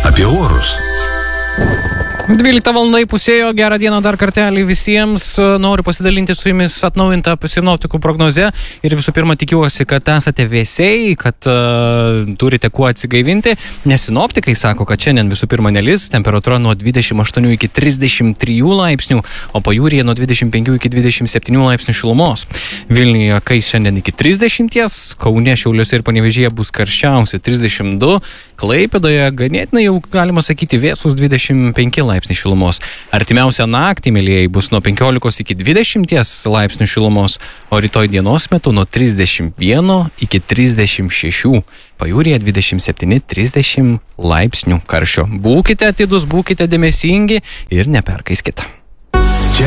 apie orus. 12 valandai pusėjo, gerą dieną dar kartelį visiems. Noriu pasidalinti su jumis atnaujintą sinoptikų prognozę ir visų pirma tikiuosi, kad esate vėsiai, kad turite kuo atsigaivinti, nes sinoptikai sako, kad šiandien visų pirma nelis, temperatūra nuo 28 iki 33 laipsnių, o pajūryje nuo 25 iki 27 laipsnių šilumos. Vilniuje kais šiandien iki 30, Kaune, Šiauliuose ir Panevėžyje bus karščiausi 32, Klaipėdoje ganėtinai jau galima sakyti vėsus 25 laipsnių šilumos. Artimiausią naktį, mėlyjei, bus nuo 15 iki 20 laipsnių šilumos, o rytoj dienos metu nuo 31 iki 36. Pajūryje 27-30 laipsnių karščio. Būkite atidus, būkite dėmesingi ir neperkaiskite.